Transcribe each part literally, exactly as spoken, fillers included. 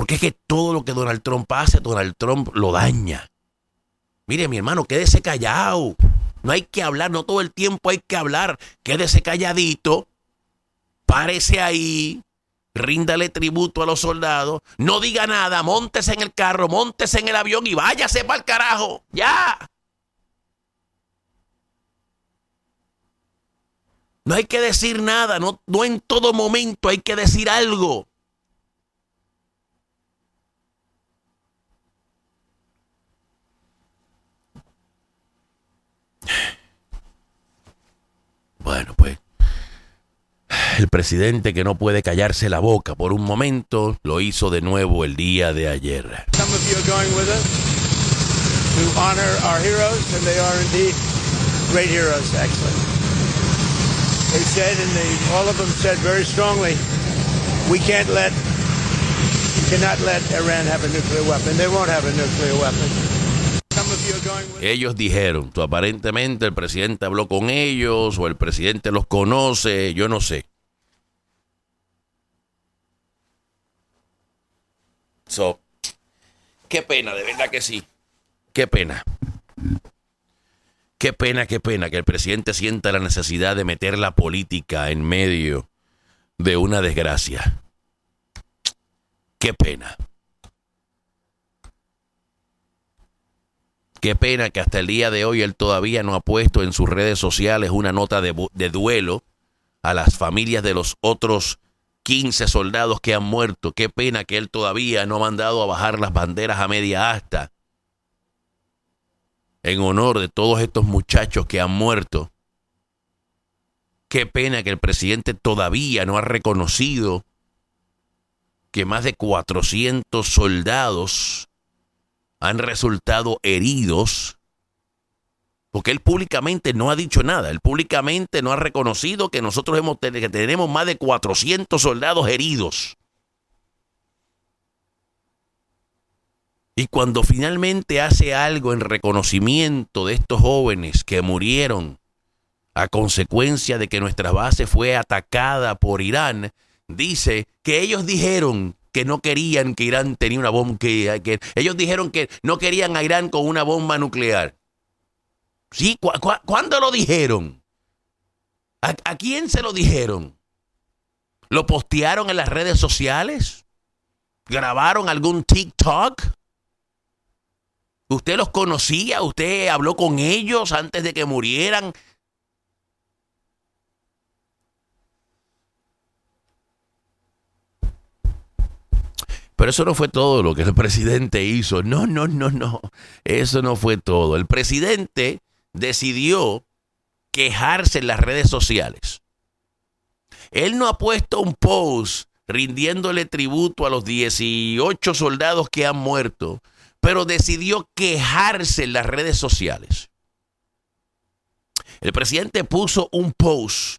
Porque es que todo lo que Donald Trump hace, Donald Trump lo daña. Mire, mi hermano, quédese callado. No hay que hablar, no todo el tiempo hay que hablar. Quédese calladito, párese ahí, ríndale tributo a los soldados, no diga nada, móntese en el carro, móntese en el avión y váyase para el carajo. ¡Ya! No hay que decir nada, no, no en todo momento hay que decir algo. Bueno, pues, el presidente que no puede callarse la boca por un momento, lo hizo de nuevo el día de ayer. Some of you are going with us to honor our heroes, and they are indeed great heroes, actually. They said, and they, all of them said very strongly, we can't let, we cannot let Iran have a nuclear weapon. They won't have a nuclear weapon. Some of you are going with Ellos dijeron, tú, aparentemente el presidente habló con ellos o el presidente los conoce, yo no sé. So, qué pena, de verdad que sí. Qué pena. Qué pena, qué pena que el presidente sienta la necesidad de meter la política en medio de una desgracia. Qué pena. Qué pena que hasta el día de hoy él todavía no ha puesto en sus redes sociales una nota de, de duelo a las familias de los otros quince soldados que han muerto. Qué pena que él todavía no ha mandado a bajar las banderas a media asta en honor de todos estos muchachos que han muerto. Qué pena que el presidente todavía no ha reconocido que más de cuatrocientos soldados han resultado heridos, porque él públicamente no ha dicho nada. Él públicamente no ha reconocido que nosotros hemos, que tenemos más de cuatrocientos soldados heridos. Y cuando finalmente hace algo en reconocimiento de estos jóvenes que murieron a consecuencia de que nuestra base fue atacada por Irán, dice que ellos dijeron que no querían que Irán tenía una bomba, que, que ellos dijeron que no querían a Irán con una bomba nuclear. Sí, ¿cu cu ¿cuándo lo dijeron? ¿A, ¿A quién se lo dijeron? ¿Lo postearon en las redes sociales? ¿Grabaron algún TikTok? ¿Usted los conocía? ¿Usted habló con ellos antes de que murieran? Pero eso no fue todo lo que el presidente hizo. No, no, no, no. Eso no fue todo. El presidente decidió quejarse en las redes sociales. Él no ha puesto un post rindiéndole tributo a los dieciocho soldados que han muerto, pero decidió quejarse en las redes sociales. El presidente puso un post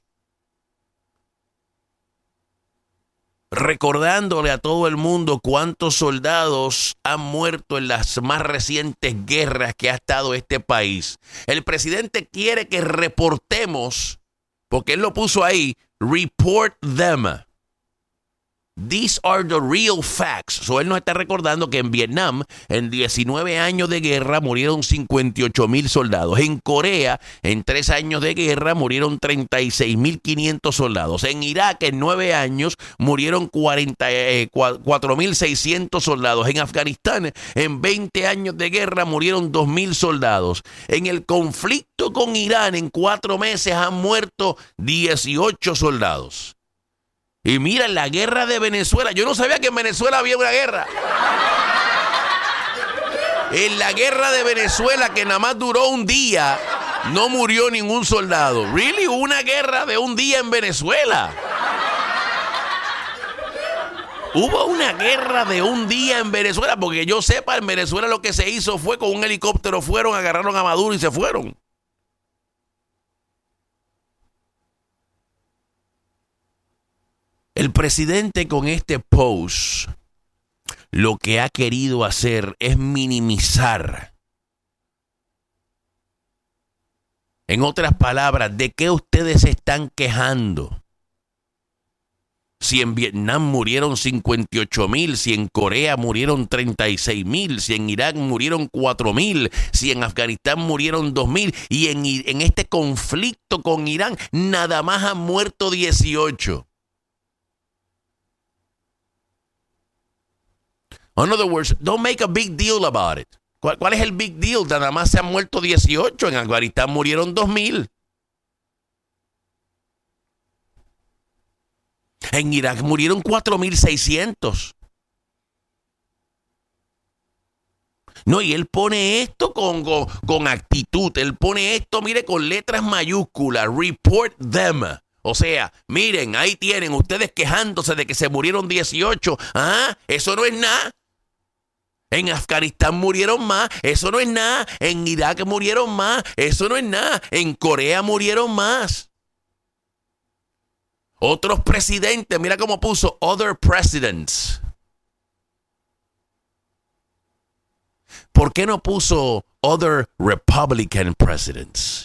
recordándole a todo el mundo cuántos soldados han muerto en las más recientes guerras que ha estado este país. El presidente quiere que reportemos, porque él lo puso ahí, report them. These are the real facts. So él nos está recordando que en Vietnam, en diecinueve años de guerra, murieron cincuenta y ocho mil soldados. En Corea, en tres años de guerra, murieron treinta y seis mil quinientos soldados. En Irak, en nueve años, murieron cuatro mil seiscientos soldados. En Afganistán, en veinte años de guerra, murieron dos mil soldados. En el conflicto con Irán, en cuatro meses han muerto dieciocho soldados. Y mira, en la guerra de Venezuela, yo no sabía que en Venezuela había una guerra. En la guerra de Venezuela, que nada más duró un día, no murió ningún soldado. ¿Really? ¿Hubo una guerra de un día en Venezuela? Hubo una guerra de un día en Venezuela, porque yo sepa, en Venezuela lo que se hizo fue con un helicóptero, fueron, agarraron a Maduro y se fueron. El presidente con este post lo que ha querido hacer es minimizar. En otras palabras, ¿de qué ustedes se están quejando? Si en Vietnam murieron cincuenta y ocho mil, si en Corea murieron treinta y seis mil, si en Irak murieron cuatro mil, si en Afganistán murieron dos mil, y en, en este conflicto con Irán nada más han muerto dieciocho. In other words, don't make a big deal about it. ¿Cuál, cuál es el big deal? Nada más se han muerto dieciocho, en Afganistán murieron dos mil. En Irak murieron cuatro mil seiscientos. No, y él pone esto con, con, con actitud. Él pone esto, mire, con letras mayúsculas. Report them. O sea, miren, ahí tienen ustedes quejándose de que se murieron dieciocho. Ah, eso no es nada. En Afganistán murieron más. Eso no es nada. En Irak murieron más. Eso no es nada. En Corea murieron más. Otros presidentes, mira cómo puso other presidents. ¿Por qué no puso other Republican presidents?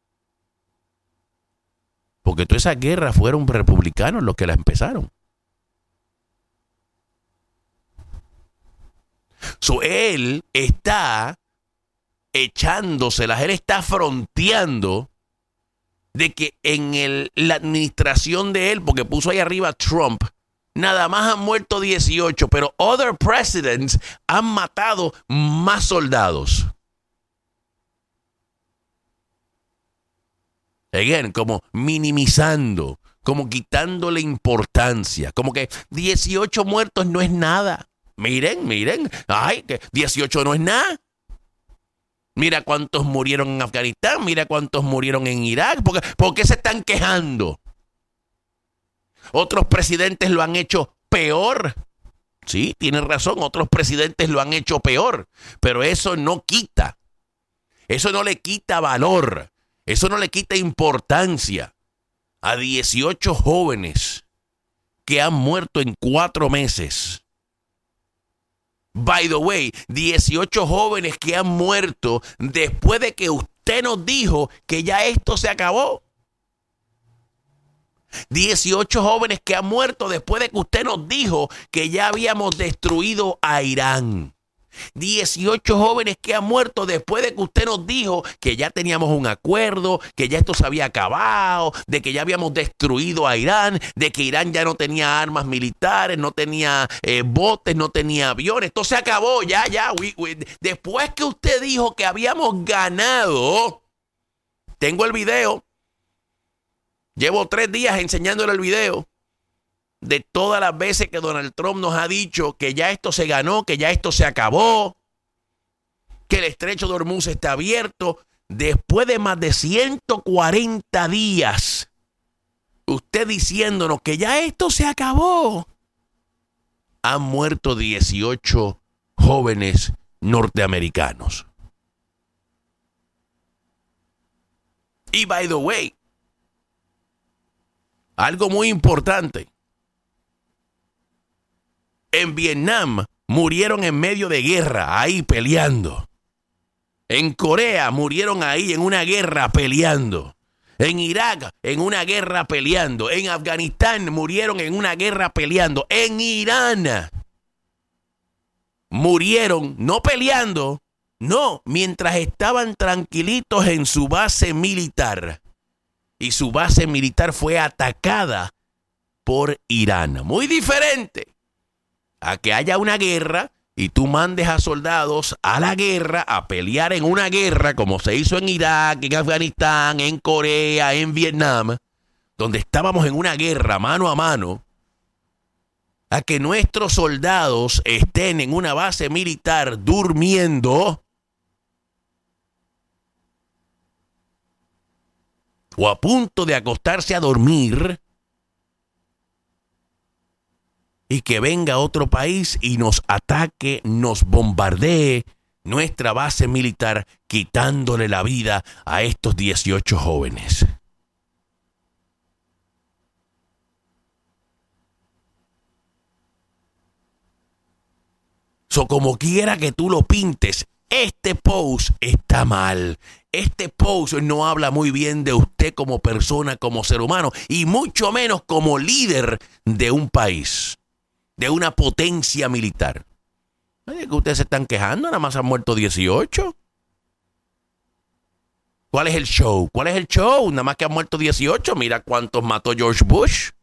Porque todas esas guerras fueron republicanos los que las empezaron. So, él está echándoselas, él está fronteando de que en el, la administración de él, porque puso ahí arriba Trump, nada más han muerto dieciocho, pero other presidents han matado más soldados. Again, como minimizando, como quitándole importancia, como que dieciocho muertos no es nada. Miren, miren, ay, que dieciocho no es nada. Mira cuántos murieron en Afganistán, mira cuántos murieron en Irak. ¿Por qué, por qué se están quejando? Otros presidentes lo han hecho peor. Sí, tiene razón, otros presidentes lo han hecho peor. Pero eso no quita. Eso no le quita valor. Eso no le quita importancia a dieciocho jóvenes que han muerto en cuatro meses. By the way, dieciocho jóvenes que han muerto después de que usted nos dijo que ya esto se acabó. dieciocho jóvenes que han muerto después de que usted nos dijo que ya habíamos destruido a Irán. dieciocho jóvenes que han muerto después de que usted nos dijo que ya teníamos un acuerdo, que ya esto se había acabado, de que ya habíamos destruido a Irán, de que Irán ya no tenía armas militares, no tenía eh, botes, no tenía aviones. Esto se acabó, ya, ya. We, we. Después que usted dijo que habíamos ganado, tengo el video. Llevo tres días enseñándole el video de todas las veces que Donald Trump nos ha dicho que ya esto se ganó, que ya esto se acabó, que el estrecho de Hormuz está abierto. Después de más de ciento cuarenta días, usted diciéndonos que ya esto se acabó, han muerto dieciocho jóvenes norteamericanos. Y by the way, algo muy importante. En Vietnam murieron en medio de guerra, ahí peleando. En Corea murieron ahí en una guerra peleando. En Irak en una guerra peleando. En Afganistán murieron en una guerra peleando. En Irán murieron no peleando, no, mientras estaban tranquilitos en su base militar. Y su base militar fue atacada por Irán. Muy diferente a que haya una guerra y tú mandes a soldados a la guerra, a pelear en una guerra como se hizo en Irak, en Afganistán, en Corea, en Vietnam, donde estábamos en una guerra mano a mano, a que nuestros soldados estén en una base militar durmiendo o a punto de acostarse a dormir, y que venga otro país y nos ataque, nos bombardee nuestra base militar, quitándole la vida a estos dieciocho jóvenes. So, como quiera que tú lo pintes, Este post está mal. Este post no habla muy bien de usted como persona, como ser humano, y mucho menos como líder de un país, de una potencia militar. Oye, que ustedes se están quejando, nada más han muerto dieciocho. ¿Cuál es el show? ¿Cuál es el show? Nada más que han muerto dieciocho. Mira cuántos mató George Bush.